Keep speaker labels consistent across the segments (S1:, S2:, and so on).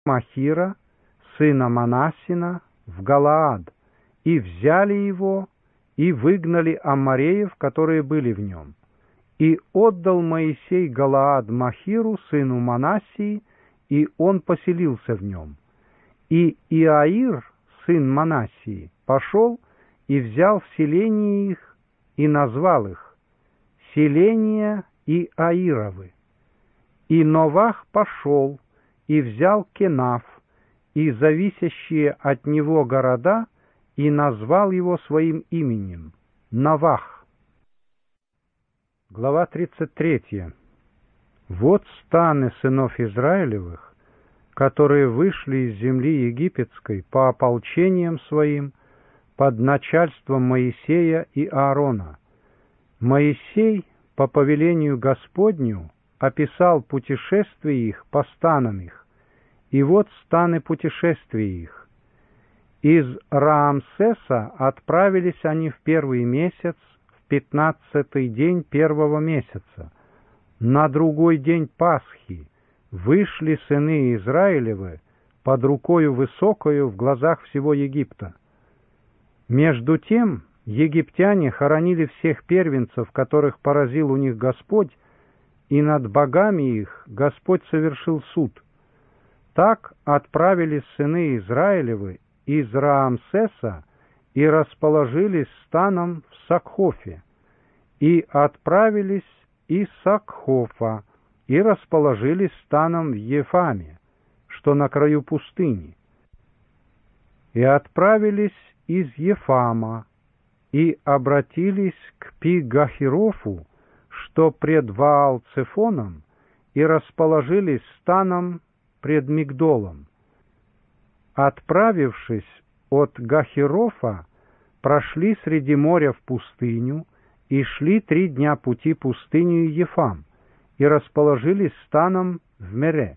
S1: Махира, сына Манассина, в Галаад, и взяли его, и выгнали аммореев, которые были в нем. И отдал Моисей Галаад Махиру, сыну Манассии, и он поселился в нем. И Иаир, сын Манассии, пошел и взял в селение их, и назвал их селения Иаировы. И Новах пошел и взял Кенаф, и зависящие от него города, и назвал его своим именем — Новах. Глава 33. Вот станы сынов Израилевых, которые вышли из земли египетской по ополчениям своим под начальством Моисея и Аарона. Моисей по повелению Господню описал путешествие их по станам их, и вот станы путешествия их. Из Раамсеса отправились они в первый месяц, в 15-й день первого месяца. На другой день Пасхи вышли сыны Израилевы под рукою высокою в глазах всего Египта. Между тем египтяне хоронили всех первенцев, которых поразил у них Господь, и над богами их Господь совершил суд. Так отправились сыны Израилевы из Раамсеса и расположились станом в Сакхофе, и отправились из Сакхофа и расположились станом в Ефаме, что на краю пустыни, и отправились из Ефама и обратились к Пи-Гахирофу, что пред Ваал-Цефоном, и расположились станом пред Мигдолом. Отправившись от Гахирофа, прошли среди моря в пустыню и шли 3 дня пути пустынью Ефам, и расположились станом в Мере.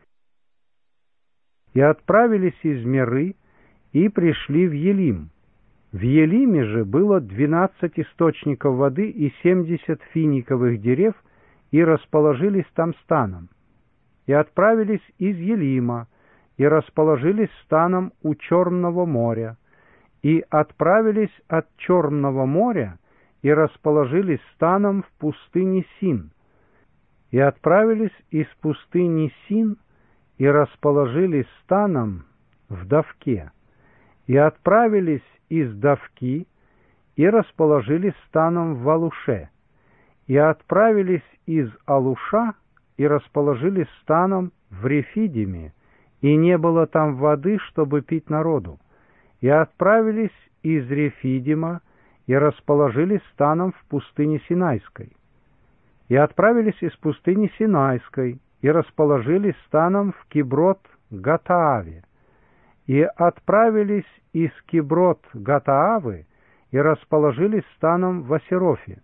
S1: И отправились из Меры и пришли в Елим. В Елиме же было 12 источников воды и 70 финиковых дерев, и расположились там станом. И отправились из Елима, и расположились станом у Черного моря, и отправились от Черного моря, и расположились станом в пустыне Син, и отправились из пустыни Син, и расположились станом в Давке, и отправились из Давки, и расположились станом в Алуше, и отправились из Алуша, и расположились станом в Рефидиме, и не было там воды, чтобы пить народу, и отправились из Рефидима, и расположились станом в пустыне Синайской, и отправились из пустыни Синайской, и расположились станом в Киброт-Гатааве, и отправились из Киброт-Гатаавы, и расположились станом в Асерофе,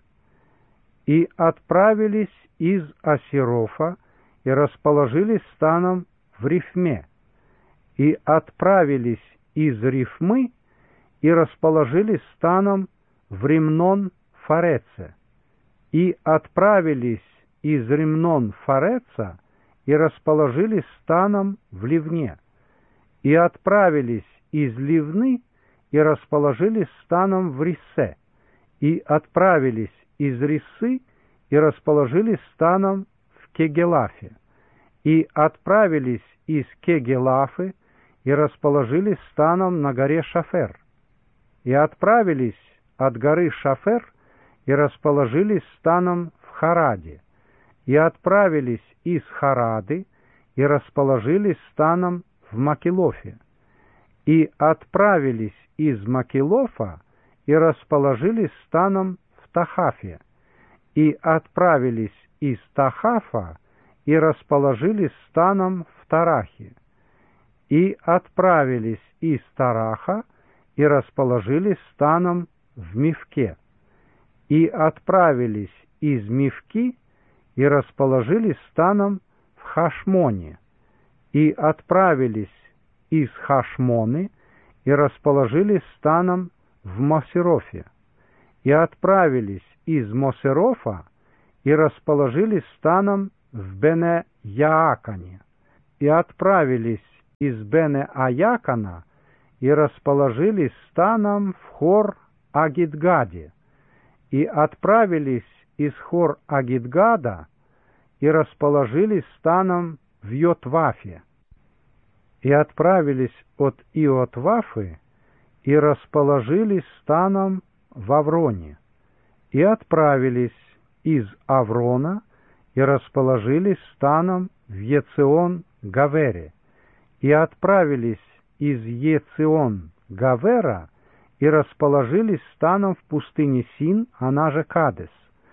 S1: и отправились из Асерофа, и расположились станом в Рифме, и отправились из Рифмы, и расположились станом в Римнон-Фареце, и отправились из Римнон-Фареца, и расположились станом в Ливне, и отправились из Ливны, и расположились станом в Рисе, и отправились из Рисы, и расположились станом в Кегелафе, и отправились из Кегелафы, и расположились станом на горе Шафер, и отправились от горы Шафер, и расположились станом в Хараде, и отправились из Харады, и расположились станом в Макелофе, и отправились из Макелофа, и расположились станом в Тахафе, и отправились из Тахафа, и расположились станом в Тарахе, и отправились из Тараха, и расположились станом в Мивке, и отправились из Мивки, и расположились станом в Хашмоне, и отправились из Хашмоны, и расположились станом в Мосерофе, и отправились из Мосерофа, и расположились станом в Бене-Яакане, и отправились из Бене-Аякана и расположились станом в Хор-Агидгаде, и отправились из Хор-Агидгада и расположились станом в Йотвафе, и отправились от Иотвафы и расположились станом в Авроне, и отправились из Аврона и расположились станом в Ецион-Гавере, и отправились из Ецион-Гавера и расположились станом в пустыне Син, она же Кадес,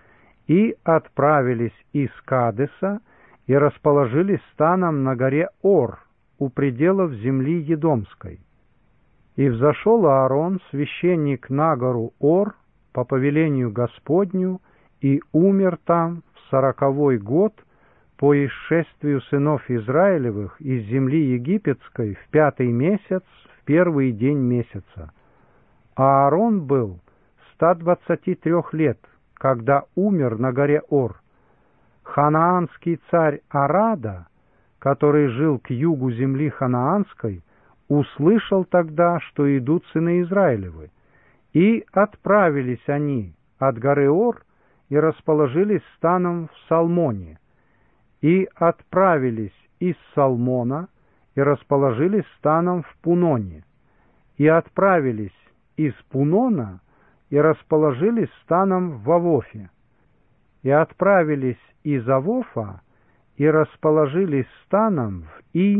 S1: и отправились из Кадеса и расположились станом на горе Ор у пределов земли Едомской. И взошел Аарон, священник, на гору Ор по повелению Господню, и умер там в 40-й год по исшествию сынов Израилевых из земли египетской в 5-й месяц, в 1-й день месяца. А Аарон был 123 лет, когда умер на горе Ор. Ханаанский царь Арада, который жил к югу земли ханаанской, услышал тогда, что идут сыны Израилевы, и отправились они от горы Ор и расположились станом в Салмоне, и отправились из Салмона и расположились станом в Пуноне, и отправились из Пунона и расположились станом в Авофе, и отправились из Авофа и расположились станом в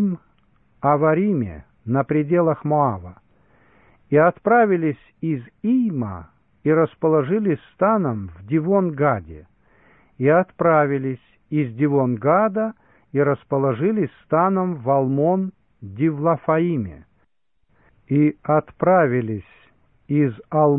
S1: Им-Авариме на пределах Моава, и отправились из Има и расположились станом в Дивон-Гаде, и отправились из Дивон-Гада и расположились станом в Алмон-Дивлафаиме, и отправились из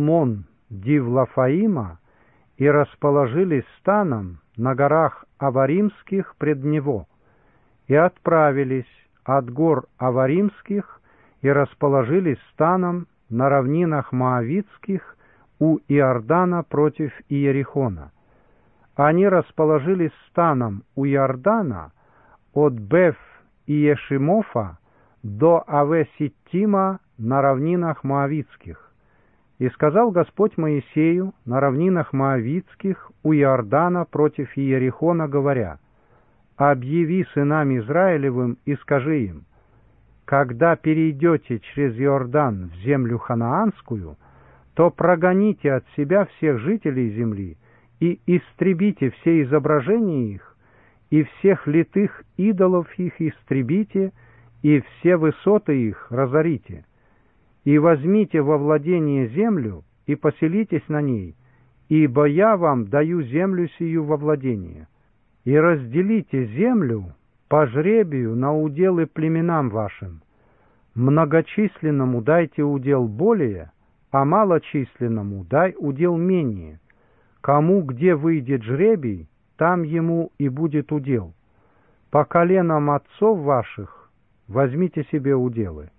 S1: Алмон-Дивлафаима и расположились станом на горах Аваримских пред него, и отправились от гор Аваримских и расположились станом на равнинах Моавитских у Иордана против Иерихона. Они расположились станом у Иордана от Беф-Иешимофа до Аве-Ситтима на равнинах Моавитских. И сказал Господь Моисею на равнинах Моавитских у Иордана против Иерихона, говоря: «Объяви сынам Израилевым и скажи им: когда перейдете через Иордан в землю ханаанскую, то прогоните от себя всех жителей земли и истребите все изображения их, и всех литых идолов их истребите, и все высоты их разорите. И возьмите во владение землю, и поселитесь на ней, ибо я вам даю землю сию во владение. И разделите землю по жребию на уделы племенам вашим. Многочисленному дайте удел более, а малочисленному дай удел менее. Кому где выйдет жребий, там ему и будет удел. По коленам отцов ваших возьмите себе уделы.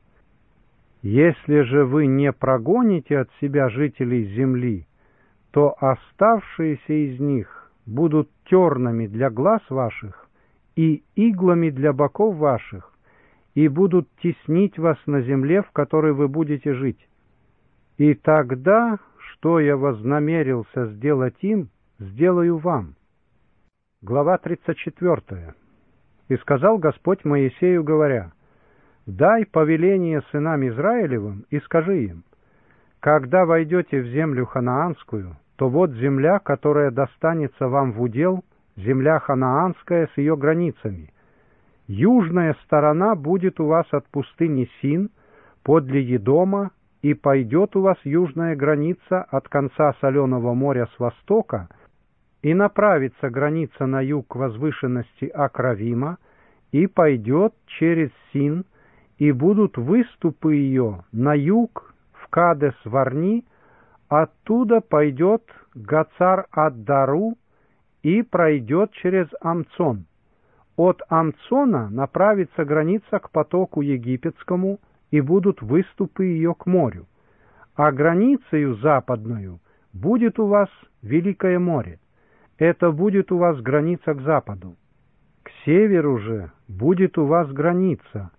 S1: Если же вы не прогоните от себя жителей земли, то оставшиеся из них будут тернами для глаз ваших и иглами для боков ваших, и будут теснить вас на земле, в которой вы будете жить. И тогда, что я вознамерился сделать им, сделаю вам». Глава 34. «И сказал Господь Моисею, говоря: дай повеление сынам Израилевым и скажи им: когда войдете в землю ханаанскую, то вот земля, которая достанется вам в удел, земля ханаанская с ее границами. Южная сторона будет у вас от пустыни Син, подле Едома, и пойдет у вас южная граница от конца Соленого моря с востока, и направится граница на юг к возвышенности Акравима, и пойдет через Син, и будут выступы ее на юг в Кадес-Варни, оттуда пойдет Гацар-ад-Дару и пройдет через Амцон. От Амцона направится граница к потоку египетскому, и будут выступы ее к морю. А границею западную будет у вас Великое море. Это будет у вас граница к западу. К северу же будет у вас граница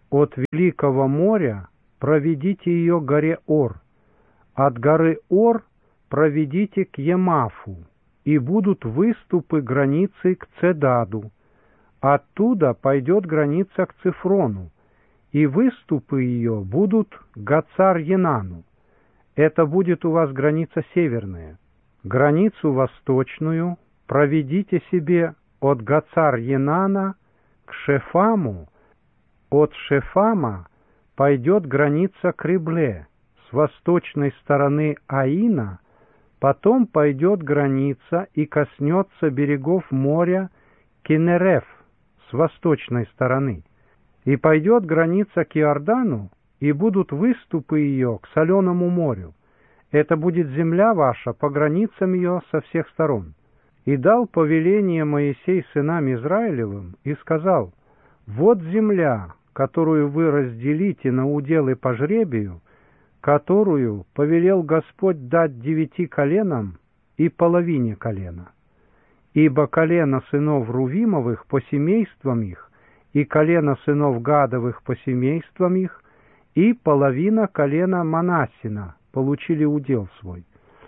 S1: от Великого моря проведите ее к горе Ор, от горы Ор проведите к Емафу, и будут выступы границы к Цедаду. Оттуда пойдет граница к Цифрону, и выступы ее будут к Гацар-Енану. Это будет у вас граница северная. Границу восточную проведите себе от Гацар-Енана к Шефаму. От Шефама пойдет граница к Рибле, с восточной стороны Аина, потом пойдет граница и коснется берегов моря Кинереф с восточной стороны, и пойдет граница к Иордану, и будут выступы ее к Соленому морю. Это будет земля ваша по границам ее со всех сторон. И дал повеление Моисей сынам Израилевым, и сказал: вот земля, которую вы разделите на уделы по жребию, которую повелел Господь дать 9 коленам и половине колена. Ибо колено сынов Рувимовых по семействам их, и колено сынов Гадовых по семействам их, и половина колена Манассина получили удел свой.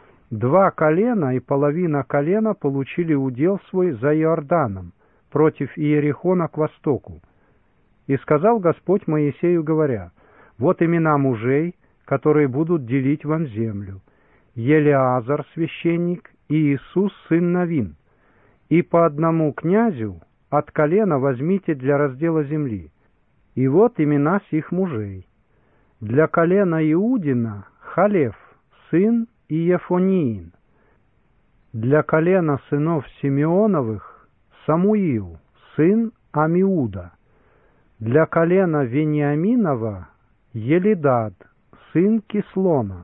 S1: 2 колена и половина колена получили удел свой за Иорданом, против Иерихона к востоку. И сказал Господь Моисею, говоря: вот имена мужей, которые будут делить вам землю: Елеазар, священник, и Иисус, сын Навин. И по одному князю от колена возьмите для раздела земли. И вот имена сих мужей. Для колена Иудина Халев, сын Иефониин. Для колена сынов Симеоновых Самуил, сын Амиуда. Для колена Вениаминова Елидад, сын Кислона.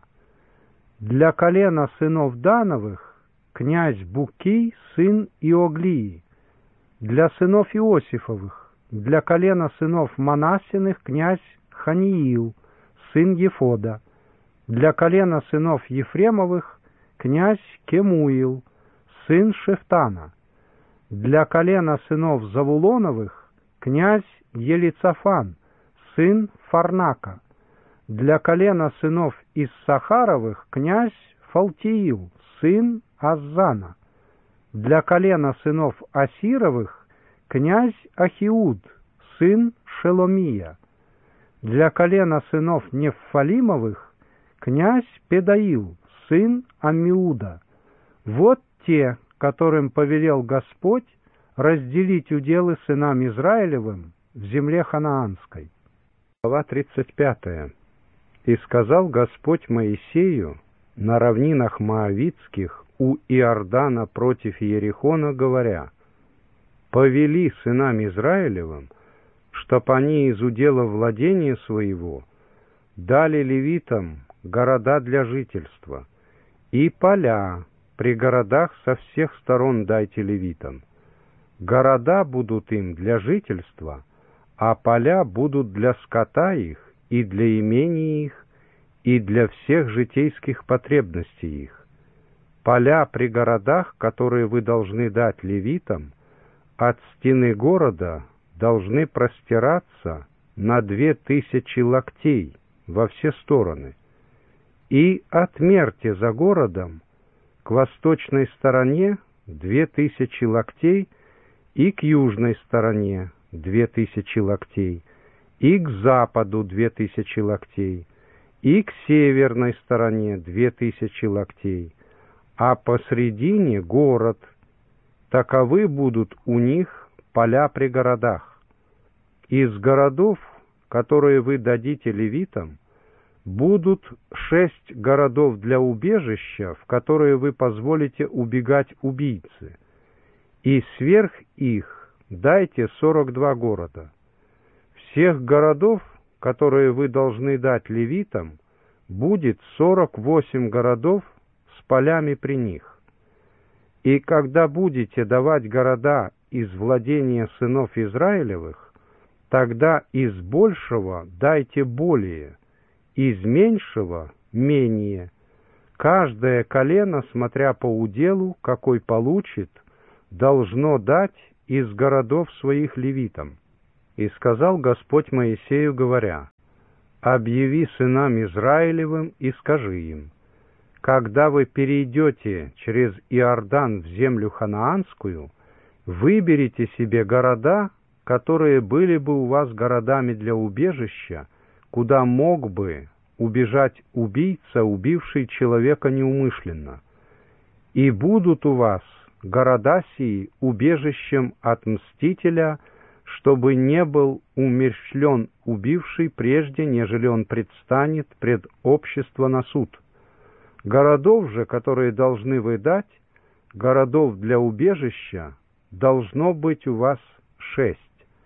S1: Для колена сынов Дановых князь Букий, сын Иоглии. Для сынов Иосифовых, для колена сынов Манассиных князь Ханиил, сын Ефода. Для колена сынов Ефремовых князь Кемуил, сын Шефтана. Для колена сынов Завулоновых князь Елицафан, сын Фарнака. Для колена сынов Иссахаровых князь Фалтиил, сын Аззана. Для колена сынов Асировых князь Ахиуд, сын Шеломия. Для колена сынов Неффалимовых князь Педаил, сын Аммиуда. Вот те, которым повелел Господь разделить уделы сынам Израилевым в земле ханаанской. Глава 35. «И сказал Господь Моисею на равнинах Моавитских у Иордана против Иерихона, говоря: повели сынам Израилевым, чтоб они из удела владения своего дали левитам города для жительства, и поля при городах со всех сторон дайте левитам. Города будут им для жительства, а поля будут для скота их, и для имений их, и для всех житейских потребностей их. Поля при городах, которые вы должны дать левитам, от стены города должны простираться на 2000 локтей во все стороны. И отмерьте за городом к восточной стороне 2000 локтей, и к южной стороне 2000 локтей, и к западу 2000 локтей, и к северной стороне 2000 локтей, а посредине город. Таковы будут у них поля при городах. Из городов, которые вы дадите левитам, будут 6 городов для убежища, в которые вы позволите убегать убийцы, и сверх их дайте 42 города. Всех городов, которые вы должны дать левитам, будет 48 городов с полями при них. И когда будете давать города из владения сынов Израилевых, тогда из большего дайте более, из меньшего менее. Каждое колено, смотря по уделу, какой получит, должно дать из городов своих левитам. И сказал Господь Моисею, говоря: «Объяви сынам Израилевым и скажи им: когда вы перейдете через Иордан в землю ханаанскую, выберите себе города, которые были бы у вас городами для убежища, куда мог бы убежать убийца, убивший человека неумышленно. И будут у вас города сии убежищем от мстителя, чтобы не был умерщвлен убивший прежде, нежели он предстанет пред общество на суд. Городов же, которые должны вы дать, городов для убежища, должно быть у вас 6.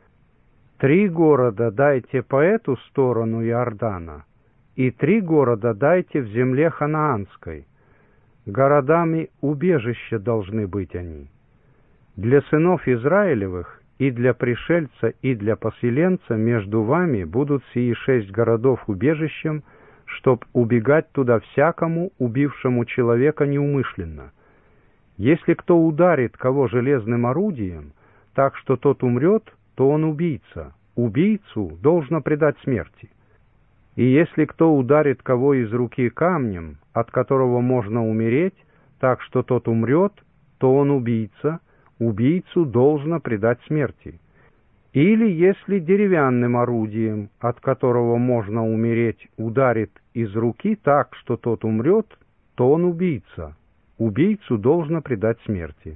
S1: 3 города дайте по эту сторону Иордана, и 3 города дайте в земле ханаанской. Городами убежища должны быть они. Для сынов Израилевых и для пришельца, и для поселенца между вами будут сии 6 городов убежищем, чтоб убегать туда всякому, убившему человека неумышленно. Если кто ударит кого железным орудием, так что тот умрет, то он убийца. Убийцу должно предать смерти. И если кто ударит кого из руки камнем, от которого можно умереть, так что тот умрет, то он убийца. Убийцу должно предать смерти. Или если деревянным орудием, от которого можно умереть, ударит из руки так, что тот умрет, то он убийца. Убийцу должно предать смерти.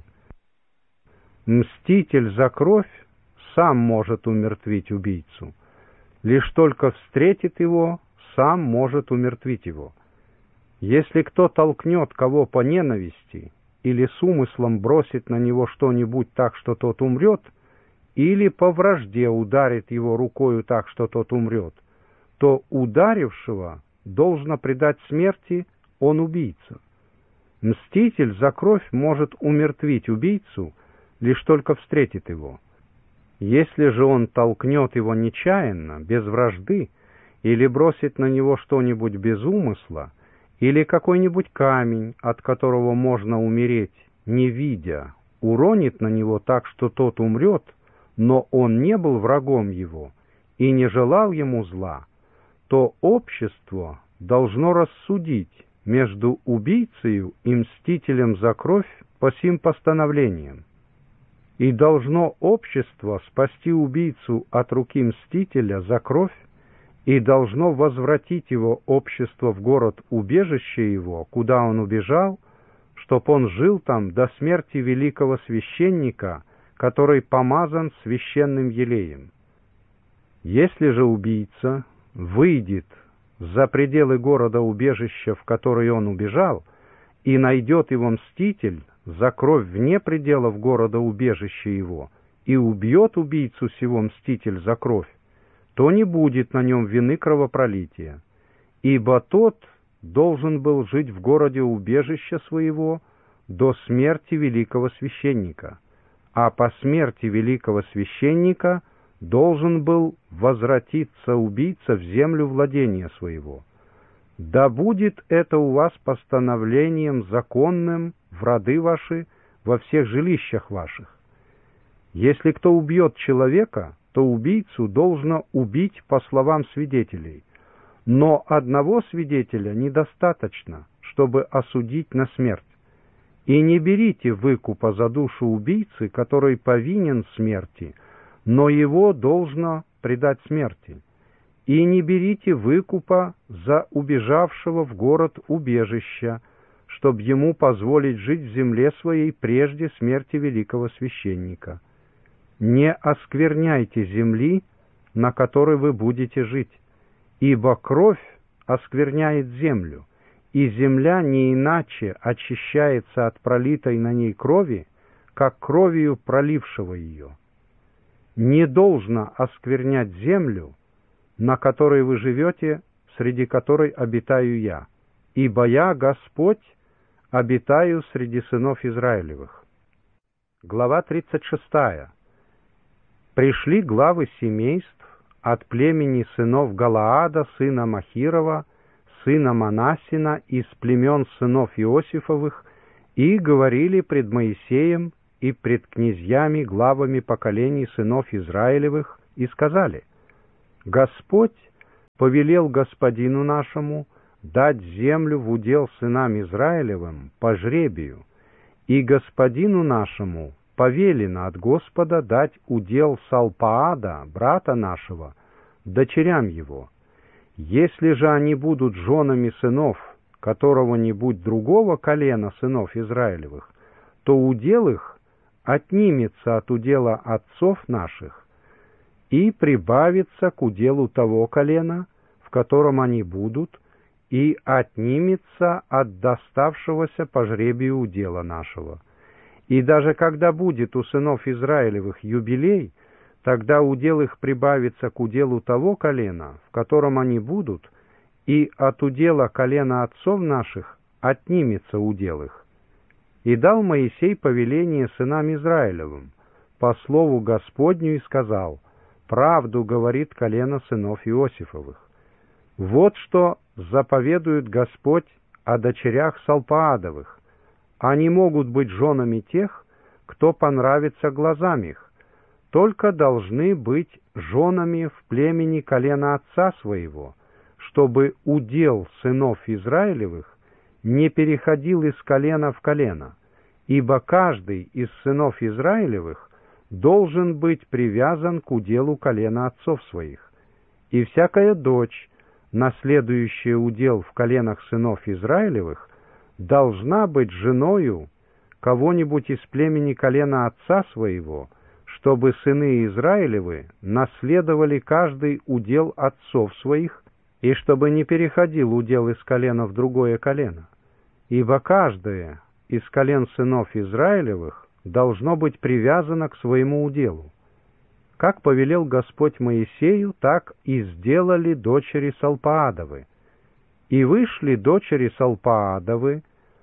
S1: Мститель за кровь сам может умертвить убийцу. Лишь только встретит его, сам может умертвить его. Если кто толкнет кого по ненависти или с умыслом бросит на него что-нибудь так, что тот умрет, или по вражде ударит его рукою так, что тот умрет, то ударившего должно предать смерти, он убийца. Мститель за кровь может умертвить убийцу, лишь только встретит его. Если же он толкнет его нечаянно, без вражды, или бросит на него что-нибудь без умысла, или какой-нибудь камень, от которого можно умереть, не видя, уронит на него так, что тот умрет, но он не был врагом его и не желал ему зла, то общество должно рассудить между убийцею и мстителем за кровь по сим постановлениям. И должно общество спасти убийцу от руки мстителя за кровь, и должно возвратить его общество в город-убежище его, куда он убежал, чтоб он жил там до смерти великого священника, который помазан священным елеем. Если же убийца выйдет за пределы города-убежища, в который он убежал, и найдет его мститель за кровь вне пределов города-убежища его, и убьет убийцу сего мститель за кровь, то не будет на нем вины кровопролития, ибо тот должен был жить в городе-убежища своего до смерти великого священника, а по смерти великого священника должен был возвратиться убийца в землю владения своего. Да будет это у вас постановлением законным в роды ваши, во всех жилищах ваших. Если кто убьет человека, то убийцу должно убить по словам свидетелей, но одного свидетеля недостаточно, чтобы осудить на смерть. И не берите выкупа за душу убийцы, который повинен смерти, но его должно предать смерти. И не берите выкупа за убежавшего в город убежища, чтобы ему позволить жить в земле своей прежде смерти великого священника. Не оскверняйте земли, на которой вы будете жить, ибо кровь оскверняет землю, и земля не иначе очищается от пролитой на ней крови, как кровью пролившего ее. Не должно осквернять землю, на которой вы живете, среди которой обитаю я, ибо я, Господь, обитаю среди сынов Израилевых. Глава 36. Пришли главы семейств от племени сынов Галаада, сына Махирова, сына Манассина, из племен сынов Иосифовых, и говорили пред Моисеем и пред князьями, главами поколений сынов Израилевых, и сказали: «Господь повелел господину нашему дать землю в удел сынам Израилевым по жребию, и господину нашему повелено от Господа дать удел Салпаада, брата нашего, дочерям его. Если же они будут женами сынов которого-нибудь другого колена сынов Израилевых, то удел их отнимется от удела отцов наших и прибавится к уделу того колена, в котором они будут, и отнимется от доставшегося по жребию удела нашего. И даже когда будет у сынов Израилевых юбилей, тогда удел их прибавится к уделу того колена, в котором они будут, и от удела колена отцов наших отнимется удел их. И дал Моисей повеление сынам Израилевым по слову Господню и сказал: «Правду говорит колено сынов Иосифовых. Вот что заповедует Господь о дочерях Салпаадовых. Они могут быть женами тех, кто понравится глазам их, только должны быть женами в племени колена отца своего, чтобы удел сынов Израилевых не переходил из колена в колено, ибо каждый из сынов Израилевых должен быть привязан к уделу колена отцов своих, и всякая дочь, наследующая удел в коленах сынов Израилевых, должна быть женою кого-нибудь из племени колена отца своего, чтобы сыны Израилевы наследовали каждый удел отцов своих, и чтобы не переходил удел из колена в другое колено. Ибо каждое из колен сынов Израилевых должно быть привязано к своему уделу. Как повелел Господь Моисею, так и сделали дочери Салпаадовы. И вышли дочери Салпаадовы,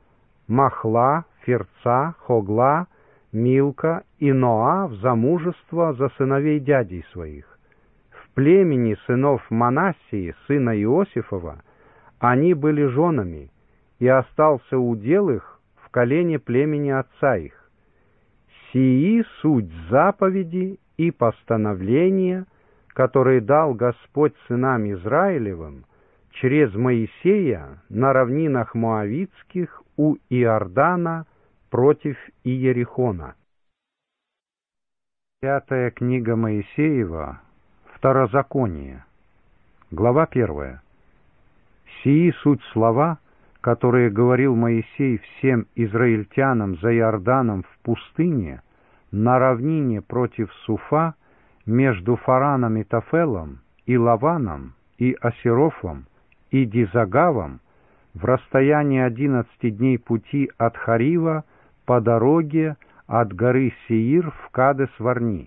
S1: Махла, Фирца, Хогла, Милка и Ноа в замужество за сыновей дядей своих. В племени сынов Манассии, сына Иосифова, они были женами, и остался удел их в колене племени отца их. Сии суть заповеди и постановления, которые дал Господь сынам Израилевым через Моисея на равнинах Моавитских у Иордана против Иерихона. Пятая книга Моисеева, Второзаконие, глава 1. Сии суть слова, которые говорил Моисей всем израильтянам за Иорданом в пустыне, на равнине против Суфа, между Фараном и Тафелом, и Лаваном, и Асерофом, и Дизагавом, в расстоянии 11 дней пути от Харива по дороге от горы Сеир в Кадес-Варни.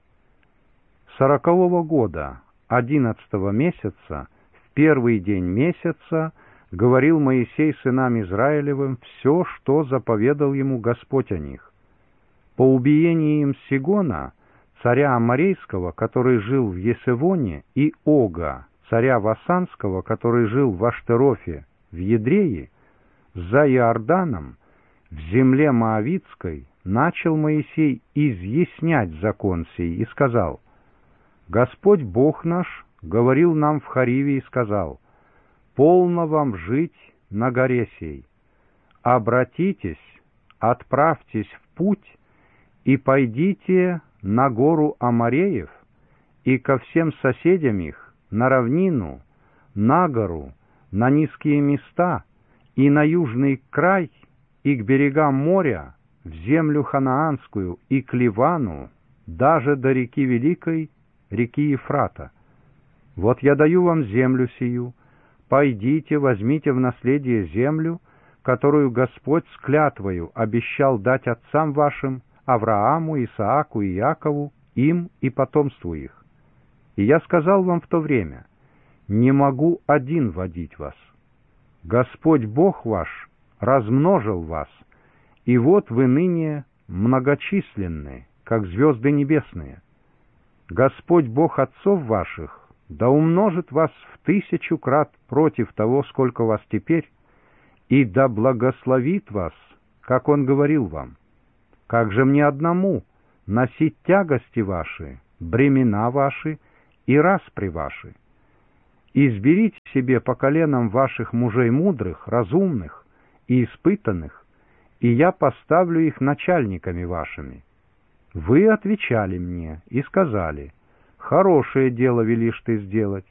S1: 40-го года, 11-го месяца, в первый день месяца, говорил Моисей сынам Израилевым все, что заповедал ему Господь о них. По убиении им Сигона, царя Аморейского, который жил в Есевоне, и Ога, царя Васанского, который жил в Аштерофе, в Едрее, за Иорданом, в земле Моавитской, начал Моисей изъяснять закон сей и сказал: «Господь Бог наш говорил нам в Хариве и сказал: полно вам жить на горе сей. Обратитесь, отправьтесь в путь и пойдите на гору Амореев и ко всем соседям их, на равнину, на гору, на низкие места и на южный край и к берегам моря, в землю ханаанскую и к Ливану, даже до реки Великой, реки Ефрата. Вот я даю вам землю сию, пойдите, возьмите в наследие землю, которую Господь с клятвою обещал дать отцам вашим, Аврааму, Исааку и Иакову, им и потомству их. И я сказал вам в то время: не могу один водить вас. Господь Бог ваш размножил вас, и вот вы ныне многочисленны, как звезды небесные. Господь Бог отцов ваших да умножит вас в 1000 крат против того, сколько вас теперь, и да благословит вас, как Он говорил вам. Как же мне одному носить тягости ваши, бремена ваши и распри ваши. Изберите себе по коленам ваших мужей мудрых, разумных и испытанных, и я поставлю их начальниками вашими. Вы отвечали мне и сказали: хорошее дело велишь ты сделать.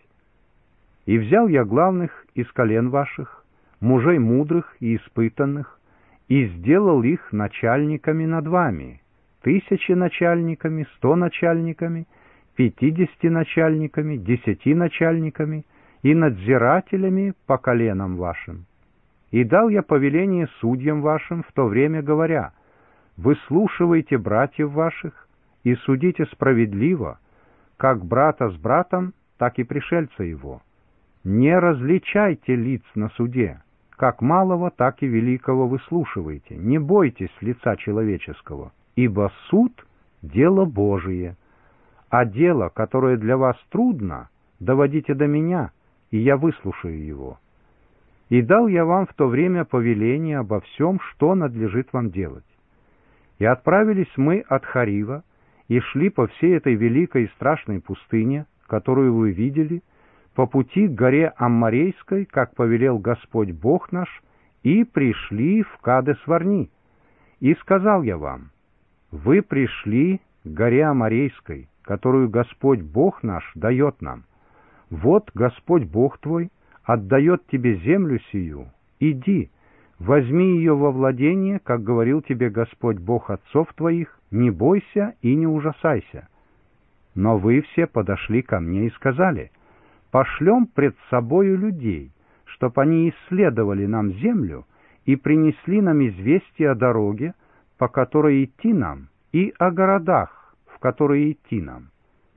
S1: И взял я главных из колен ваших, мужей мудрых и испытанных, и сделал их начальниками над вами, 1000 начальниками, 100 начальниками, 50 начальниками, 10 начальниками и надзирателями по коленам вашим. И дал я повеление судьям вашим в то время, говоря: выслушивайте братьев ваших и судите справедливо, как брата с братом, так и пришельца его. Не различайте лиц на суде, как малого, так и великого выслушивайте. Не бойтесь лица человеческого, ибо суд — дело Божие. А дело, которое для вас трудно, доводите до меня, и я выслушаю его. И дал я вам в то время повеление обо всем, что надлежит вам делать. И отправились мы от Харива, и шли по всей этой великой и страшной пустыне, которую вы видели, по пути к горе Амморейской, как повелел Господь Бог наш, и пришли в Кадес-Варни. И сказал я вам: вы пришли к горе Амморейской, которую Господь Бог наш дает нам. Вот Господь Бог твой отдает тебе землю сию. Иди, возьми ее во владение, как говорил тебе Господь Бог отцов твоих, не бойся и не ужасайся. Но вы все подошли ко мне и сказали: пошлем пред собою людей, чтоб они исследовали нам землю и принесли нам известие о дороге, по которой идти нам, и о городах, в которые идти нам.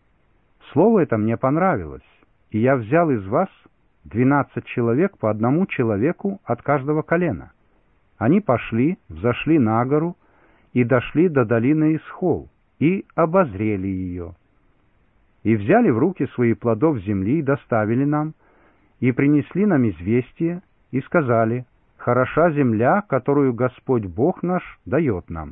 S1: Слово это мне понравилось, и я взял из вас 12 человек, по одному человеку от каждого колена. Они пошли, взошли на гору и дошли до долины Исхол, и обозрели ее. И взяли в руки свои плодов земли и доставили нам, и принесли нам известие, и сказали: хороша земля, которую Господь Бог наш дает нам.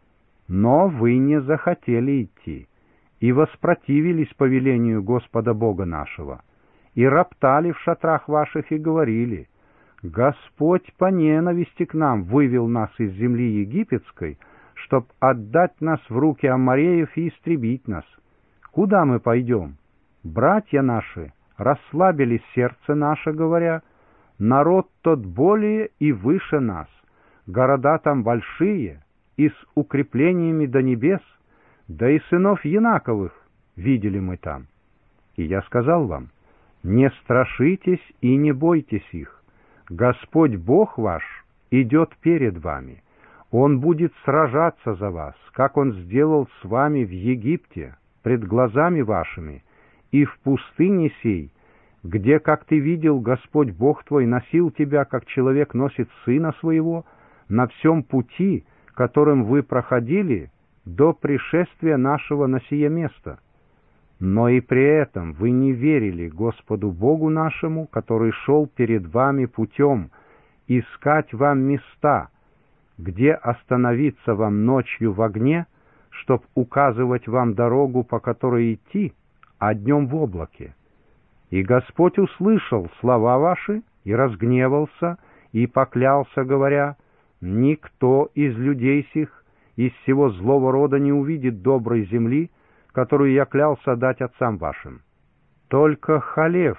S1: Но вы не захотели идти, и воспротивились повелению Господа Бога нашего, и роптали в шатрах ваших, и говорили: Господь по ненависти к нам вывел нас из земли египетской, чтоб отдать нас в руки аммореев и истребить нас. Куда мы пойдем? Братья наши расслабили сердце наше, говоря: народ тот более и выше нас, города там большие и с укреплениями до небес, да и сынов Янаковых видели мы там. И я сказал вам: не страшитесь и не бойтесь их. Господь Бог ваш идет перед вами. Он будет сражаться за вас, как Он сделал с вами в Египте, пред глазами вашими, и в пустыне сей, где, как ты видел, Господь Бог твой носил тебя, как человек носит сына своего, на всем пути, которым вы проходили до пришествия нашего на сие место. Но и при этом вы не верили Господу Богу нашему, который шел перед вами путем, искать вам места, где остановиться вам ночью в огне, чтоб указывать вам дорогу, по которой идти, а днем в облаке. И Господь услышал слова ваши и разгневался, и поклялся, говоря: никто из людей сих из всего злого рода не увидит доброй земли, которую я клялся дать отцам вашим. Только Халев,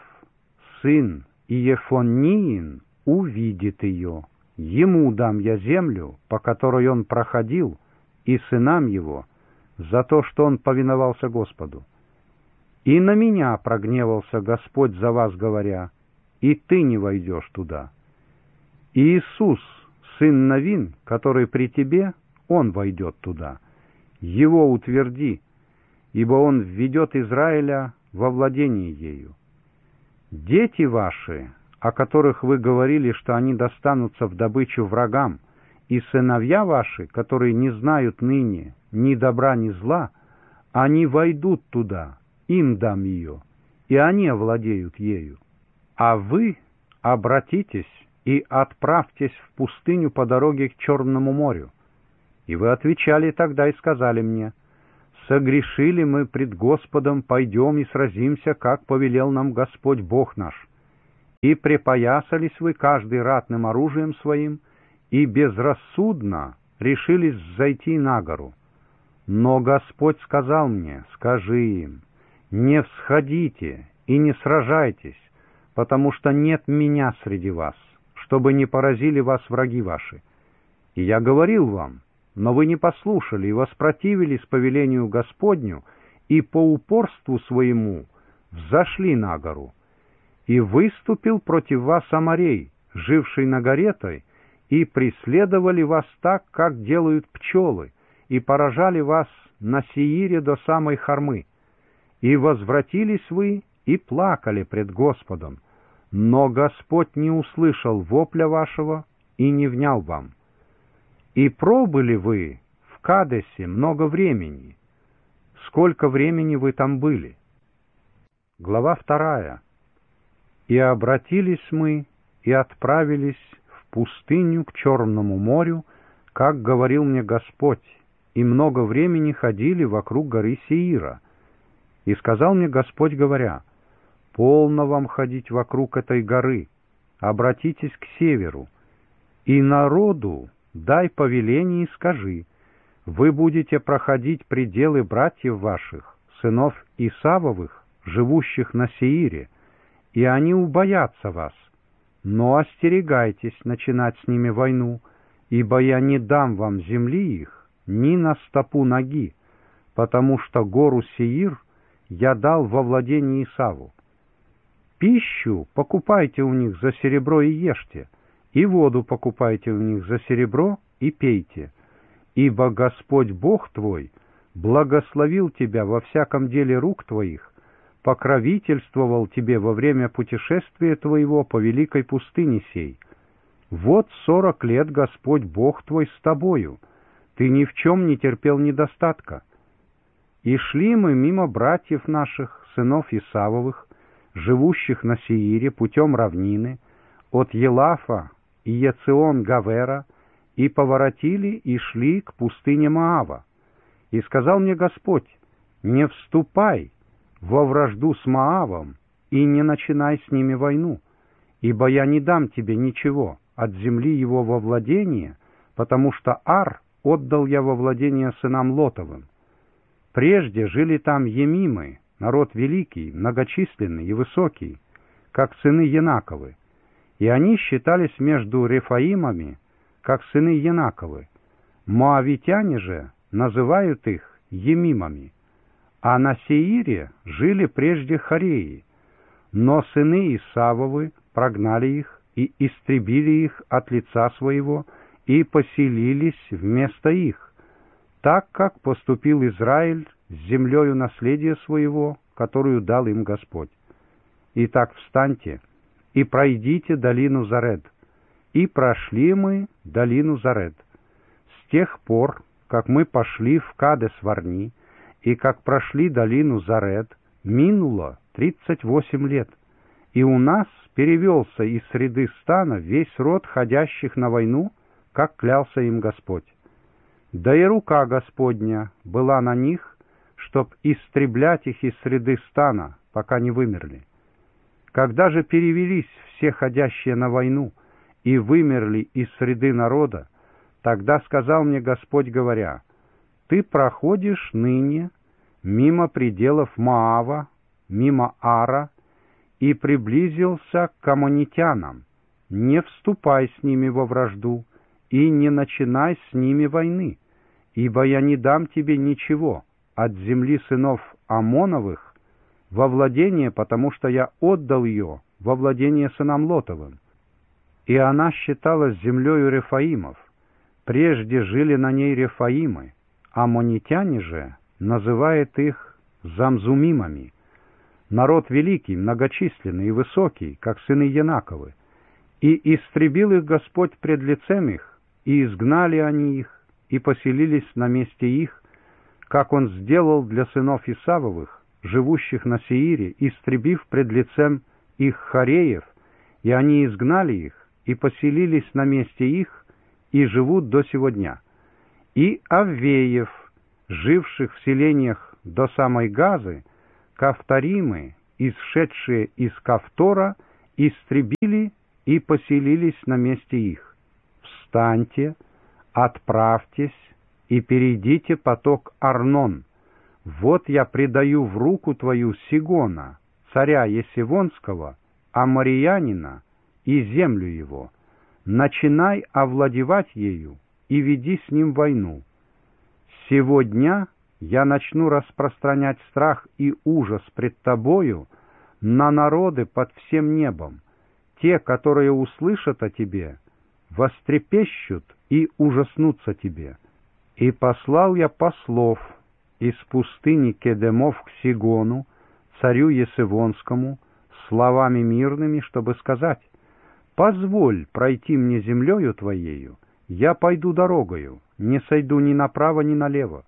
S1: сын Иефонниин, увидит ее. Ему дам я землю, по которой он проходил, и сынам его, за то, что он повиновался Господу. И на меня прогневался Господь за вас, говоря: и ты не войдешь туда. И Иисус, сын Навин, который при тебе, он войдет туда. Его утверди, ибо он введет Израиля во владение ею. Дети ваши, о которых вы говорили, что они достанутся в добычу врагам, и сыновья ваши, которые не знают ныне ни добра, ни зла, они войдут туда, им дам ее, и они овладеют ею. А вы обратитесь и отправьтесь в пустыню по дороге к Черному морю. И вы отвечали тогда и сказали мне: согрешили мы пред Господом, пойдем и сразимся, как повелел нам Господь Бог наш. И припоясались вы каждый ратным оружием своим, и безрассудно решились зайти на гору. Но Господь сказал мне: скажи им, не всходите и не сражайтесь, потому что нет меня среди вас, чтобы не поразили вас враги ваши. И я говорил вам, но вы не послушали и воспротивились повелению Господню, и по упорству своему взошли на гору. И выступил против вас Аморей, живший на горе той, и преследовали вас так, как делают пчелы, и поражали вас на Сеире до самой Хормы. И возвратились вы и плакали пред Господом, но Господь не услышал вопля вашего и не внял вам. И пробыли вы в Кадесе много времени. Сколько времени вы там были? Глава 2. И обратились мы и отправились в пустыню к Черному морю, как говорил мне Господь, и много времени ходили вокруг горы Сеира. И сказал мне Господь, говоря: полно вам ходить вокруг этой горы, обратитесь к северу, и народу дай повеление и скажи: вы будете проходить пределы братьев ваших, сынов Исавовых, живущих на Сеире, и они убоятся вас. Но остерегайтесь начинать с ними войну, ибо я не дам вам земли их ни на стопу ноги, потому что гору Сеир я дал во владение Исаву. Пищу покупайте у них за серебро и ешьте, и воду покупайте у них за серебро и пейте, ибо Господь Бог твой благословил тебя во всяком деле рук твоих, покровительствовал тебе во время путешествия твоего по великой пустыне сей. Вот 40 лет Господь Бог твой с тобою, ты ни в чем не терпел недостатка. И шли мы мимо братьев наших, сынов Исавовых, живущих на Сеире путем равнины, от Елафа и Ецеон-Гавера, и поворотили и шли к пустыне Моава. И сказал мне Господь: не вступай во вражду с Моавом и не начинай с ними войну, ибо я не дам тебе ничего от земли его во владение, потому что Ар отдал я во владение сынам Лотовым. Прежде жили там Емимы, народ великий, многочисленный и высокий, как сыны Янаковы, и они считались между Рефаимами, как сыны Янаковы. Моавитяне же называют их Емимами. А на Сеире жили прежде Хореи, но сыны Исавовы прогнали их и истребили их от лица своего и поселились вместо их, так как поступил Израиль с землею наследия своего, которую дал им Господь. Итак, встаньте и пройдите долину Заред. И прошли мы долину Заред. С тех пор, как мы пошли в Кадес-Варни, и как прошли долину Заред, минуло 38 лет, и у нас перевелся из среды стана весь род ходящих на войну, как клялся им Господь. Да и рука Господня была на них, чтоб истреблять их из среды стана, пока не вымерли. Когда же перевелись все ходящие на войну и вымерли из среды народа, тогда сказал мне Господь, говоря: ты проходишь ныне мимо пределов Моава, мимо Ара, и приблизился к аммонитянам. Не вступай с ними во вражду и не начинай с ними войны, ибо я не дам тебе ничего от земли сынов Амоновых во владение, потому что я отдал ее во владение сынам Лотовым. И она считалась землею Рефаимов. Прежде жили на ней Рефаимы, аммонитяне же называет их Замзумимами. Народ великий, многочисленный и высокий, как сыны Янаковы. И истребил их Господь пред лицем их, и изгнали они их, и поселились на месте их, как Он сделал для сынов Исавовых, живущих на Сеире, истребив пред лицем их Хореев, и они изгнали их, и поселились на месте их, и живут до сего дня. И Аввеев, живших в селениях до самой Газы, кавторимы, исшедшие из Кавтора, истребили и поселились на месте их. Встаньте, отправьтесь и перейдите поток Арнон. Вот я предаю в руку твою Сигона, царя Есивонского, аморянина, и землю его. Начинай овладевать ею и веди с ним войну. Сего дня я начну распространять страх и ужас пред тобою на народы под всем небом. Те, которые услышат о тебе, вострепещут и ужаснутся тебе. И послал я послов из пустыни Кедемов к Сигону, царю Есивонскому, словами мирными, чтобы сказать: «Позволь пройти мне землею твоею, я пойду дорогою, не сойду ни направо, ни налево.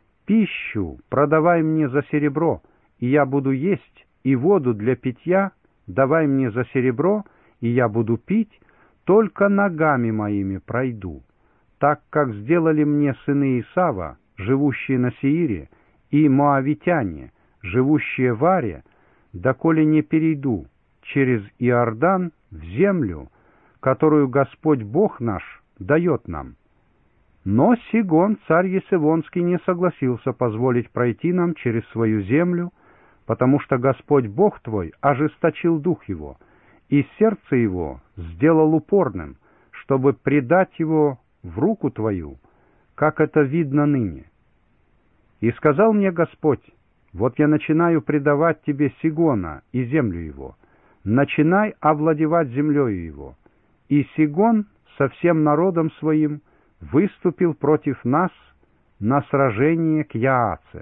S1: Пищу продавай мне за серебро, и я буду есть, и воду для питья давай мне за серебро, и я буду пить, только ногами моими пройду, так как сделали мне сыны Исава, живущие на Сеире, и моавитяне, живущие в Аре, доколе не перейду через Иордан в землю, которую Господь Бог наш дает нам». Но Сигон, царь Есивонский, не согласился позволить пройти нам через свою землю, потому что Господь Бог твой ожесточил дух его, и сердце его сделал упорным, чтобы предать его в руку твою, как это видно ныне. И сказал мне Господь: вот я начинаю предавать тебе Сигона и землю его, начинай овладевать землею его. И Сигон со всем народом своим выступил против нас на сражение к Яаце.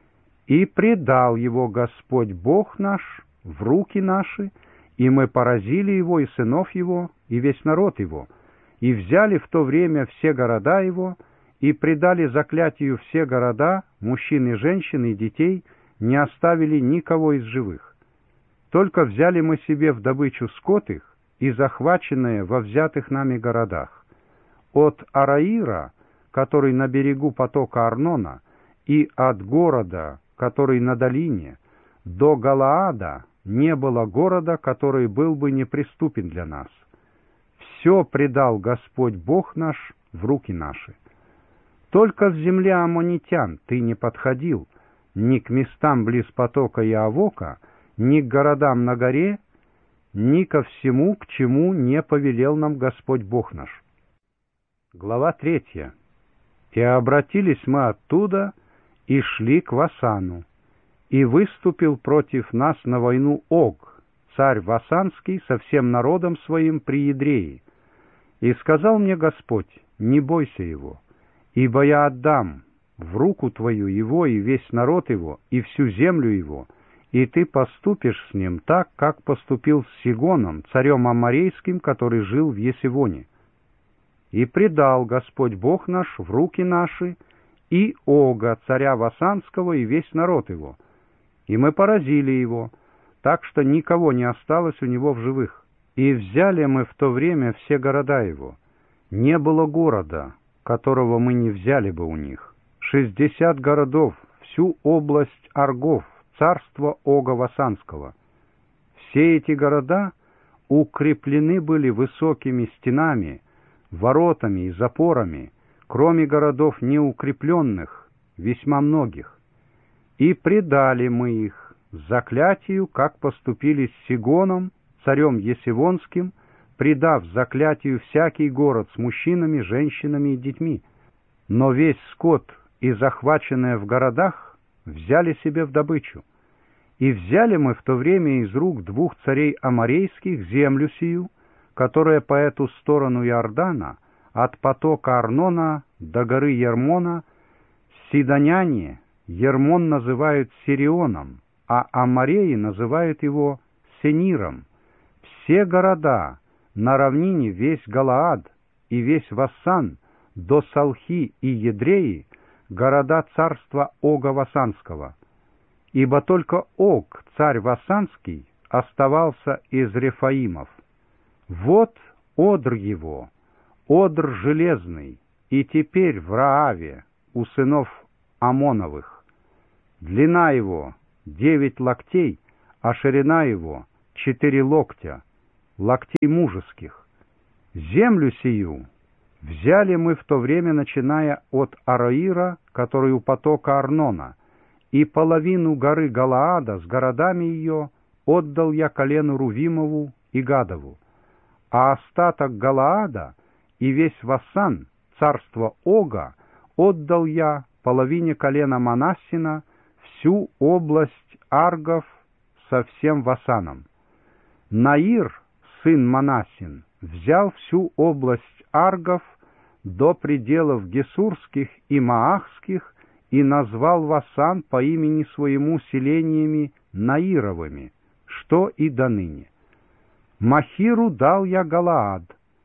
S1: И предал его Господь Бог наш в руки наши, и мы поразили его и сынов его, и весь народ его, и взяли в то время все города его, и предали заклятию все города, мужчин и женщин и детей, не оставили никого из живых. Только взяли мы себе в добычу скот их и захваченное во взятых нами городах. От Араира, который на берегу потока Арнона, и от города, который на долине, до Галаада не было города, который был бы неприступен для нас. Все предал Господь Бог наш в руки наши. Только в земле аммонитян ты не подходил, ни к местам близ потока Иавока, ни к городам на горе, ни ко всему, к чему не повелел нам Господь Бог наш. Глава 3. И обратились мы оттуда и шли к Васану, и выступил против нас на войну Ог, царь Васанский, со всем народом своим при Едрее. И сказал мне Господь: не бойся его, ибо я отдам в руку твою его и весь народ его, и всю землю его, и ты поступишь с ним так, как поступил с Сигоном, царем Аморейским, который жил в Есивоне. И предал Господь Бог наш в руки наши и Ога, царя Васанского, и весь народ его. И мы поразили его, так что никого не осталось у него в живых. И взяли мы в то время все города его. Не было города, которого мы не взяли бы у них. 60 городов, всю область Аргов, царство Ога Васанского. Все эти города укреплены были высокими стенами, воротами и запорами, кроме городов неукрепленных, весьма многих. И предали мы их заклятию, как поступили с Сигоном, царем Есивонским, предав заклятию всякий город с мужчинами, женщинами и детьми. Но весь скот и захваченное в городах взяли себе в добычу. И взяли мы в то время из рук 2 царей аморейских землю сию, которая по эту сторону Иордана, от потока Арнона до горы Ермона. Сидоняне Ермон называют Сирионом, а амореи называют его Сениром. Все города на равнине, весь Галаад и весь Вассан, до Салхи и Едреи, города царства Ога Васанского. Ибо только Ог, царь Васанский, оставался из Рефаимов. Вот одр его, одр железный, и теперь в Рааве у сынов Амоновых. Длина его 9 локтей, а ширина его 4 локтя, локтей мужеских. Землю сию взяли мы в то время, начиная от Ароира, который у потока Арнона, и половину горы Галаада с городами ее отдал я колену Рувимову и Гадову, а остаток Галаада и весь Васан, царство Ога, отдал я половине колена Манассина, всю область Аргов со всем Васаном. Наир, сын Манассин, взял всю область Аргов до пределов Гесурских и Маахских и назвал Васан по имени своему селениями Наировыми, что и доныне. Махиру дал я Галаад,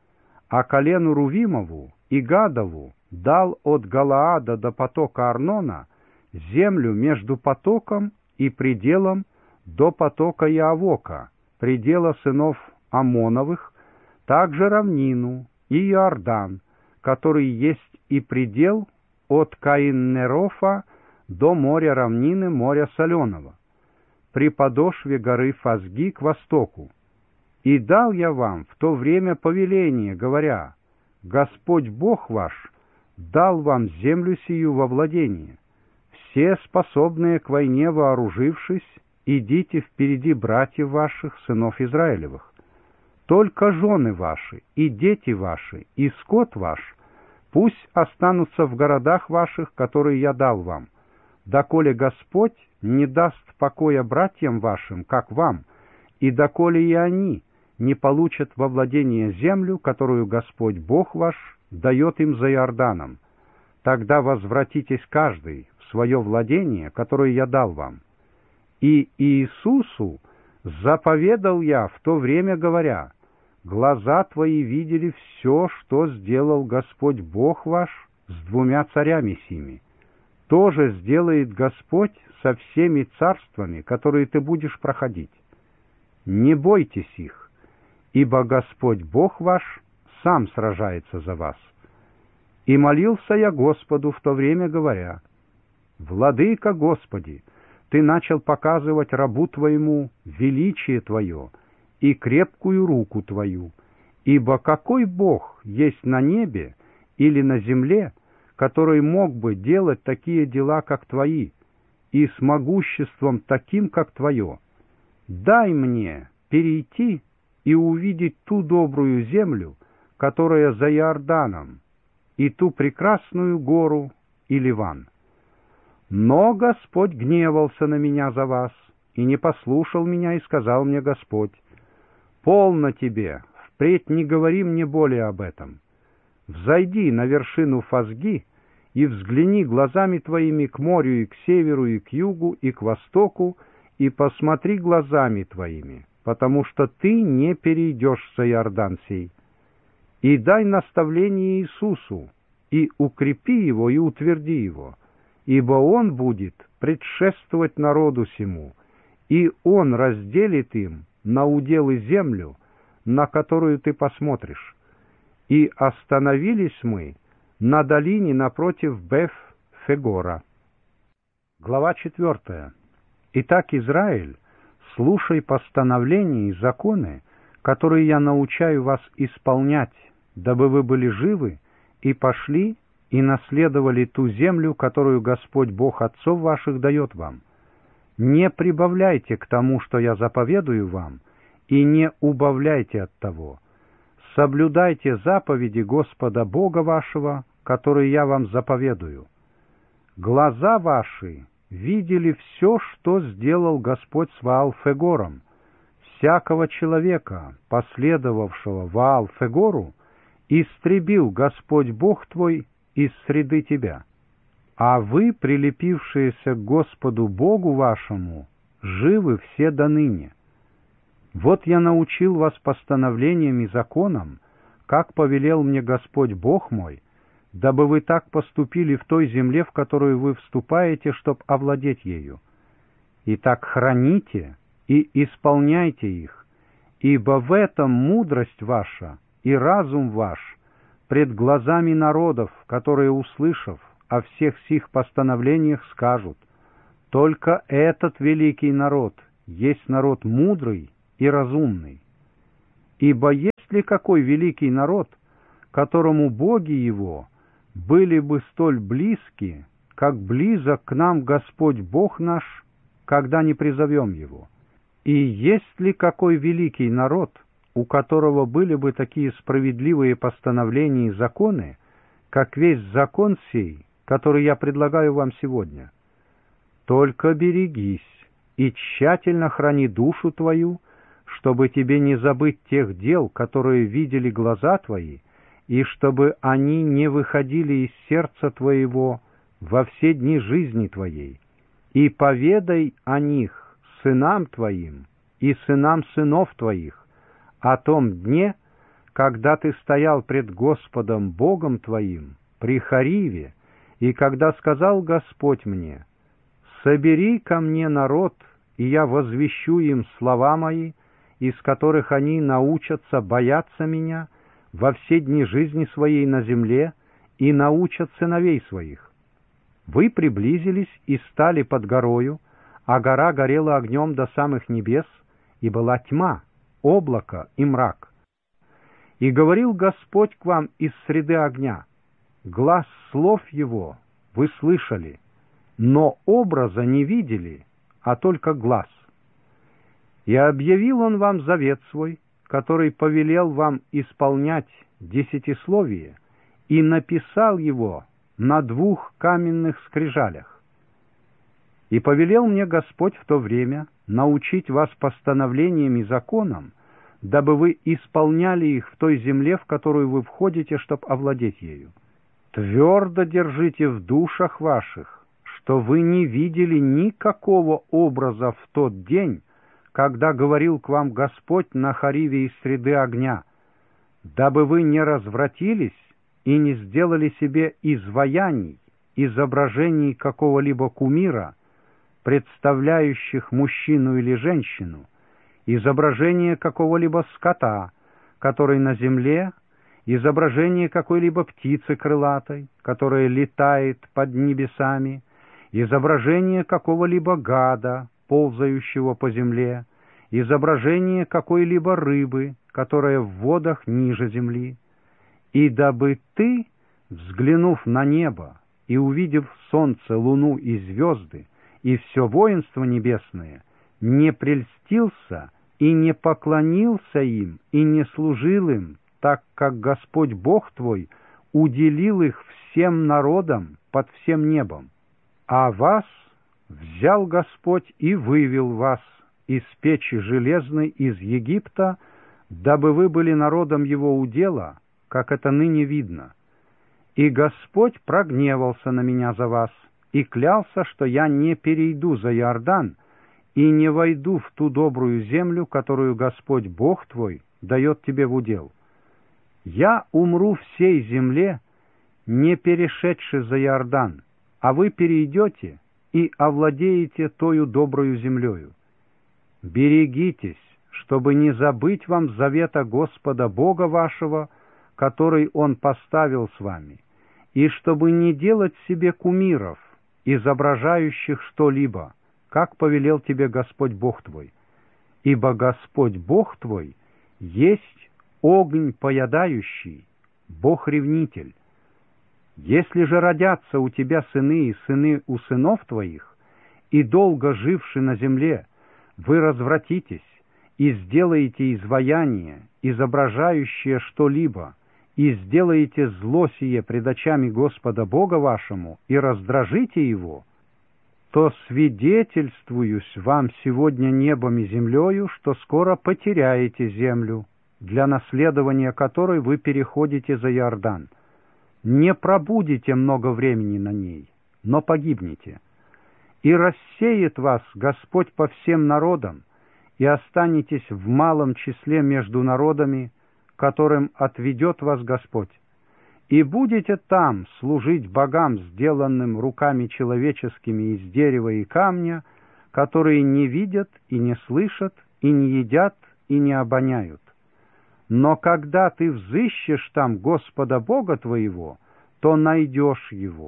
S1: а колену Рувимову и Гадову дал от Галаада до потока Арнона землю между потоком и пределом до потока Яавока, предела сынов Амоновых, также равнину и Иордан, который есть и предел от Каиннерофа до моря равнины, моря соленого, при подошве горы Фазги к востоку. И дал я вам в то время повеление, говоря: Господь Бог ваш дал вам землю сию во владение. Все способные к войне вооружившись, идите впереди братьев ваших, сынов Израилевых. Только жены ваши, и дети ваши, и скот ваш пусть останутся в городах ваших, которые я дал вам, доколе Господь не даст покоя братьям вашим, как вам, и доколе и они не получат во владение землю, которую Господь Бог ваш дает им за Иорданом. Тогда возвратитесь каждый в свое владение, которое я дал вам. И Иисусу заповедал я в то время, говоря: глаза твои видели все, что сделал Господь Бог ваш с 2 царями сими. То же сделает Господь со всеми царствами, которые ты будешь проходить. Не бойтесь их, ибо Господь Бог ваш сам сражается за вас. И молился я Господу в то время, говоря: Владыка Господи, Ты начал показывать рабу Твоему величие Твое и крепкую руку Твою, ибо какой Бог есть на небе или на земле, который мог бы делать такие дела, как Твои, и с могуществом таким, как Твое? Дай мне перейти и увидеть ту добрую землю, которая за Иорданом, и ту прекрасную гору и Ливан. Но Господь гневался на меня за вас, и не послушал меня, и сказал мне Господь: полно тебе, впредь не говори мне более об этом. Взойди на вершину Фазги и взгляни глазами твоими к морю и к северу, и к югу, и к востоку, и посмотри глазами твоими, потому что ты не перейдешь за Иордан сей. И дай наставление Иисусу, и укрепи его, и утверди его, ибо он будет предшествовать народу сему, и он разделит им на уделы землю, на которую ты посмотришь. И остановились мы на долине напротив Беф-Фегора. Глава 4. Итак, Израиль, слушай постановления и законы, которые я научаю вас исполнять, дабы вы были живы и пошли и наследовали ту землю, которую Господь Бог отцов ваших дает вам. Не прибавляйте к тому, что я заповедую вам, и не убавляйте от того. Соблюдайте заповеди Господа Бога вашего, которые я вам заповедую. Глаза ваши видели все, что сделал Господь с Ваал-Фегором. Всякого человека, последовавшего Ваал-Фегору, истребил Господь Бог твой из среды тебя. А вы, прилепившиеся к Господу Богу вашему, живы все доныне. Вот я научил вас постановлениям и законам, как повелел мне Господь Бог мой, дабы вы так поступили в той земле, в которую вы вступаете, чтоб овладеть ею. Итак, храните и исполняйте их, ибо в этом мудрость ваша и разум ваш пред глазами народов, которые, услышав, о всех сих постановлениях, скажут: только этот великий народ есть народ мудрый и разумный. Ибо есть ли какой великий народ, которому боги его были бы столь близки, как близок к нам Господь Бог наш, когда не призовем его? И есть ли какой великий народ, у которого были бы такие справедливые постановления и законы, как весь закон сей, который я предлагаю вам сегодня? Только берегись и тщательно храни душу твою, чтобы тебе не забыть тех дел, которые видели глаза твои, и чтобы они не выходили из сердца твоего во все дни жизни твоей. И поведай о них сынам твоим и сынам сынов твоих, о том дне, когда ты стоял пред Господом Богом твоим при Хориве, и когда сказал Господь мне: «Собери ко мне народ, и я возвещу им слова мои, из которых они научатся бояться меня во все дни жизни своей на земле и научат сыновей своих». Вы приблизились и стали под горою, а гора горела огнем до самых небес, и была тьма, облако и мрак. И говорил Господь к вам из среды огня: глас слов Его вы слышали, но образа не видели, а только глас. И объявил Он вам завет свой, который повелел вам исполнять десятисловие, и написал его на 2 каменных скрижалях. И повелел мне Господь в то время научить вас постановлениям и законам, дабы вы исполняли их в той земле, в которую вы входите, чтоб овладеть ею. Твердо держите в душах ваших, что вы не видели никакого образа в тот день, когда говорил к вам Господь на Хориве из среды огня, дабы вы не развратились и не сделали себе изваяний, изображений какого-либо кумира, представляющих мужчину или женщину, изображение какого-либо скота, который на земле, изображение какой-либо птицы крылатой, которая летает под небесами, изображение какого-либо гада, ползающего по земле, изображение какой-либо рыбы, которая в водах ниже земли. И дабы ты, взглянув на небо и увидев солнце, луну и звезды, и все воинство небесное, не прельстился и не поклонился им, и не служил им, так как Господь Бог твой уделил их всем народам под всем небом. А вас взял Господь и вывел вас из печи железной из Египта, дабы вы были народом Его удела, как это ныне видно. И Господь прогневался на меня за вас, и клялся, что я не перейду за Иордан и не войду в ту добрую землю, которую Господь Бог твой дает тебе в удел. Я умру всей земле, не перешедши за Иордан, а вы перейдете и овладеете тою добрую землею. Берегитесь, чтобы не забыть вам завета Господа Бога вашего, который Он поставил с вами, и чтобы не делать себе кумиров, изображающих что-либо, как повелел тебе Господь Бог твой. Ибо Господь Бог твой есть огонь поедающий, Бог-ревнитель. Если же родятся у тебя сыны и сыны у сынов твоих, и долго живши на земле, вы развратитесь и сделаете изваяние, изображающее что-либо, и сделаете зло сие пред очами Господа Бога вашему, и раздражите Его, то свидетельствуюсь вам сегодня небом и землею, что скоро потеряете землю, для наследования которой вы переходите за Иордан. Не пробудете много времени на ней, но погибнете. И рассеет вас Господь по всем народам, и останетесь в малом числе между народами, которым отведет вас Господь. И будете там служить богам, сделанным руками человеческими из дерева и камня, которые не видят и не слышат, и не едят, и не обоняют. Но когда ты взыщешь там Господа Бога твоего, то найдешь Его,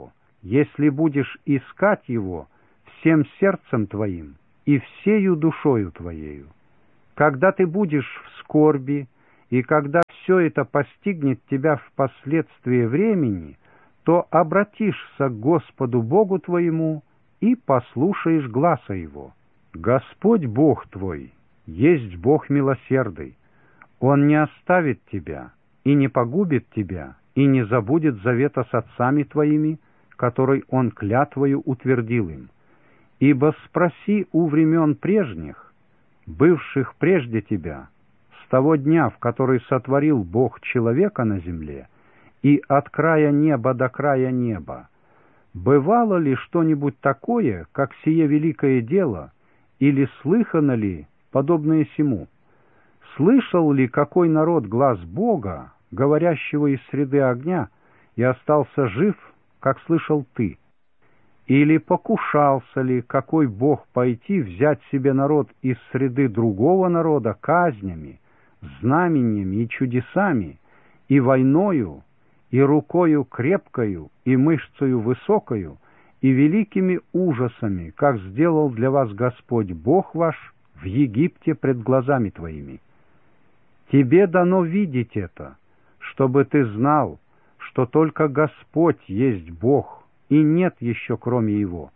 S1: если будешь искать его всем сердцем твоим и всею душою твоею. Когда ты будешь в скорби, и когда все это постигнет тебя впоследствии времени, то обратишься к Господу Богу твоему и послушаешь гласа Его. Господь Бог твой есть Бог милосердный. Он не оставит тебя и не погубит тебя, и не забудет завета с отцами твоими, который Он клятвою утвердил им. Ибо спроси у времен прежних, бывших прежде тебя, с того дня, в который сотворил Бог человека на земле, и от края неба до края неба, бывало ли что-нибудь такое, как сие великое дело, или слыхано ли подобное сему? Слышал ли какой народ глас Бога, говорящего из среды огня, и остался жив, как слышал ты? Или покушался ли какой Бог пойти взять себе народ из среды другого народа казнями, знамениями и чудесами, и войною, и рукою крепкою, и мышцею высокою, и великими ужасами, как сделал для вас Господь Бог ваш в Египте пред глазами твоими? Тебе дано видеть это, чтобы ты знал, что только Господь есть Бог, и нет еще кроме Его.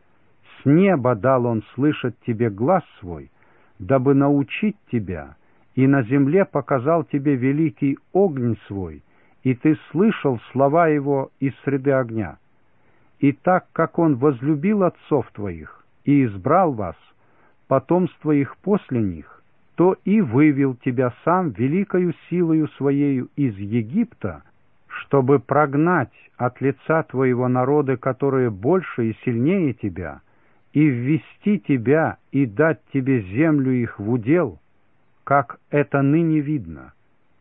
S1: С неба дал Он слышать тебе глас свой, дабы научить тебя, и на земле показал тебе великий огонь свой, и ты слышал слова Его из среды огня. И так, как Он возлюбил отцов твоих и избрал вас, потомство их после них, то и вывел тебя сам великою силою Своею из Египта, чтобы прогнать от лица твоего народа, которые больше и сильнее тебя, и ввести тебя и дать тебе землю их в удел, как это ныне видно.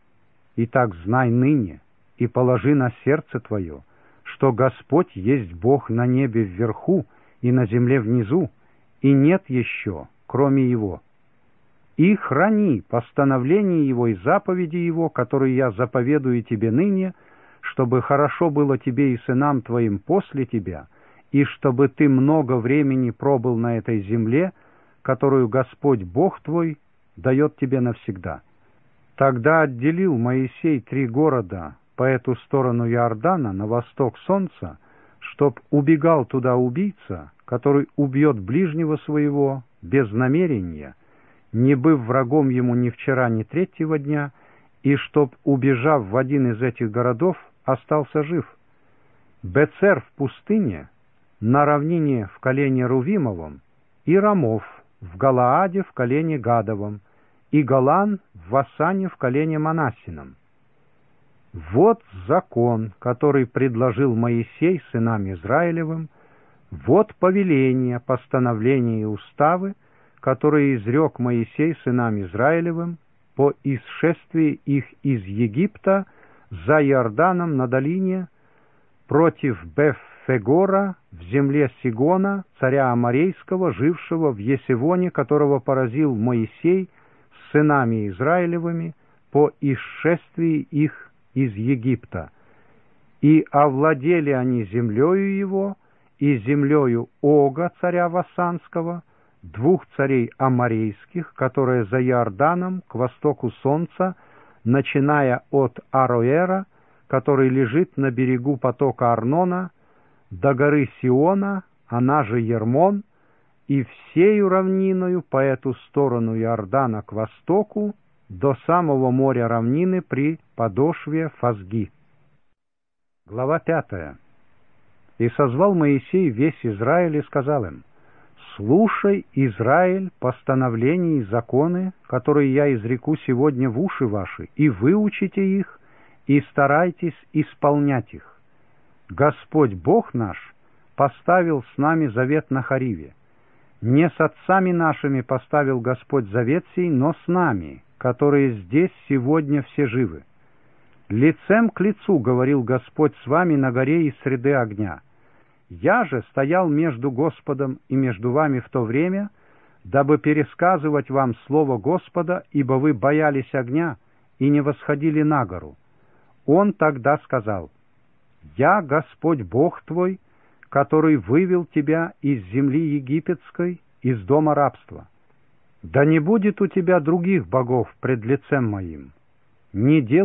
S1: Итак, знай ныне и положи на сердце твое, что Господь есть Бог на небе вверху и на земле внизу, и нет еще, кроме Его. И храни постановления Его и заповеди Его, которые я заповедую тебе ныне, чтобы хорошо было тебе и сынам твоим после тебя, и чтобы ты много времени пробыл на этой земле, которую Господь Бог твой дает тебе навсегда. Тогда отделил Моисей 3 города по эту сторону Иордана, на восток солнца, чтоб убегал туда убийца, который убьет ближнего своего без намерения, не быв врагом ему ни вчера, ни третьего дня, и чтоб, убежав в один из этих городов, остался жив. Бецер в пустыне, на равнине в колене Рувимовом, и Рамов в Галааде в колене Гадовом, и Голан в Васане в колене Манассином. Вот закон, который предложил Моисей сынам Израилевым, вот повеления, постановления и уставы, которые изрек Моисей сынам Израилевым по исшествии их из Египта за Иорданом на долине против Беф-Фегора в земле Сигона, царя Аморейского, жившего в Есевоне, которого поразил Моисей с сынами Израилевыми по исшествии их из Египта. И овладели они землею его и землею Ога, царя Васанского, 2 царей аморейских, которые за Иорданом к востоку солнца, начиная от Ароэра, который лежит на берегу потока Арнона, до горы Сиона, она же Ермон, и всею равниною по эту сторону Иордана к востоку, до самого моря равнины при подошве Фазги. Глава 5. «И созвал Моисей весь Израиль и сказал им: слушай, Израиль, постановления и законы, которые я изреку сегодня в уши ваши, и выучите их, и старайтесь исполнять их. Господь Бог наш поставил с нами завет на Хариве. Не с отцами нашими поставил Господь завет сей, но с нами, которые здесь сегодня все живы. Лицем к лицу говорил Господь с вами на горе из среды огня. Я же стоял между Господом и между вами в то время, дабы пересказывать вам слово Господа, ибо вы боялись огня и не восходили на гору. Он тогда сказал: «Я, Господь Бог твой, который вывел тебя из земли египетской, из дома рабства. Да не будет у тебя других богов пред лицем моим. Не делай